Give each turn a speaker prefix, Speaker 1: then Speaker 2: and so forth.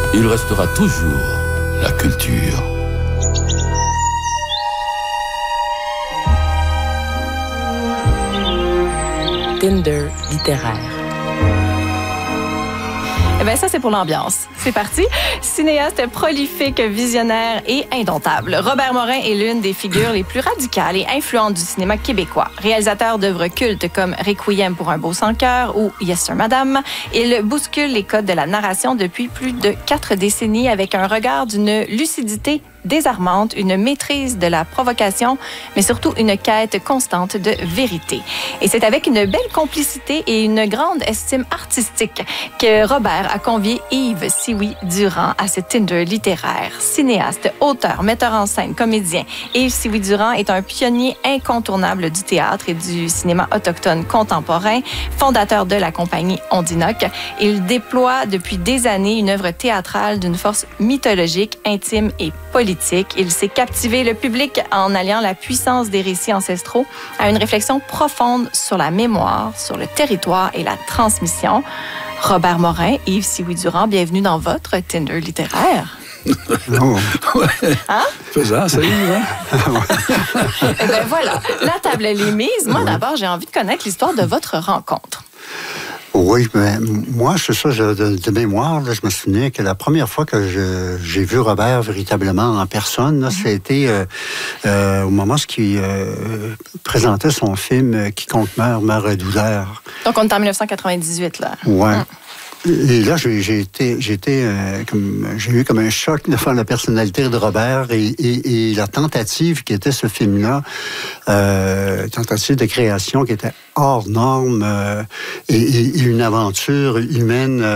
Speaker 1: il restera toujours la culture.
Speaker 2: Tinder littéraire.
Speaker 3: Eh bien, ça, c'est pour l'ambiance. C'est parti. Cinéaste prolifique, visionnaire et indomptable, Robert Morin est l'une des figures les plus radicales et influentes du cinéma québécois. Réalisateur d'œuvres cultes comme Requiem pour un beau sans cœur ou Yes Sir Madame, il bouscule les codes de la narration depuis plus de 4 décennies avec un regard d'une lucidité désarmante, une maîtrise de la provocation, mais surtout une quête constante de vérité. Et c'est avec une belle complicité et une grande estime artistique que Robert a convié Yves Siwy-Durand à ce Tinder littéraire. Cinéaste, auteur, metteur en scène, comédien, Yves Siwy-Durand est un pionnier incontournable du théâtre et du cinéma autochtone contemporain, fondateur de la compagnie Ondinoc. Il déploie depuis des années une œuvre théâtrale d'une force mythologique, intime et politique. Il sait captiver le public en alliant la puissance des récits ancestraux à une réflexion profonde sur la mémoire, sur le territoire et la transmission. Robert Morin, Yves Siwy-Durand, bienvenue dans votre Tinder littéraire.
Speaker 4: Oh.
Speaker 1: Ouais.
Speaker 3: Hein?
Speaker 1: Faisant, ça y est, hein?
Speaker 3: Eh bien voilà, la table elle est mise. Moi d'abord, j'ai envie de connaître l'histoire de votre rencontre.
Speaker 4: Oui, mais moi, c'est ça, de mémoire, là, je me souviens que la première fois que j'ai vu Robert véritablement en personne, là, c'était au moment où il présentait son film « Quiconque meurt douleur ».
Speaker 3: Donc on est en 1998, là.
Speaker 4: Ouais. Et là, j'ai eu comme un choc devant la personnalité de Robert et la tentative qui était ce film-là, tentative de création qui était hors norme et une aventure humaine